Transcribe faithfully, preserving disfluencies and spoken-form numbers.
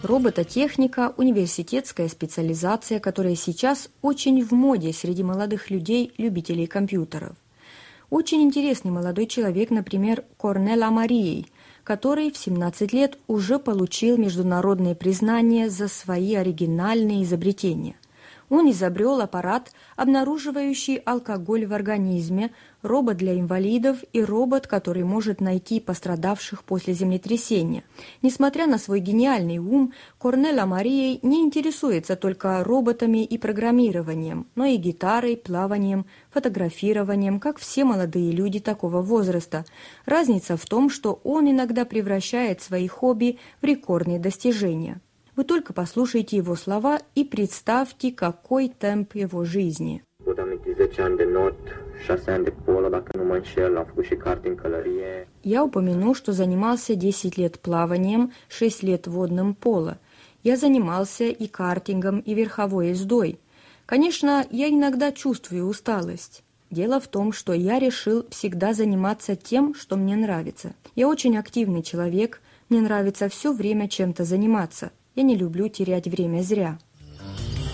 Робототехника – университетская специализация, которая сейчас очень в моде среди молодых людей, любителей компьютеров. Очень интересный молодой человек, например, Корнел Амарией, который в семнадцать лет уже получил международное признание за свои оригинальные изобретения. Он изобрел аппарат, обнаруживающий алкоголь в организме, робот для инвалидов и робот, который может найти пострадавших после землетрясения. Несмотря на свой гениальный ум, Корнел Амарией не интересуется только роботами и программированием, но и гитарой, плаванием, фотографированием, как все молодые люди такого возраста. Разница в том, что он иногда превращает свои хобби в рекордные достижения. Вы только послушайте его слова и представьте, какой темп его жизни. Я упомяну, что занимался десять лет плаванием, шесть лет водным поло. Я занимался и картингом, и верховой ездой. Конечно, я иногда чувствую усталость. Дело в том, что я решил всегда заниматься тем, что мне нравится. Я очень активный человек, мне нравится все время чем-то заниматься. Я не люблю терять время зря.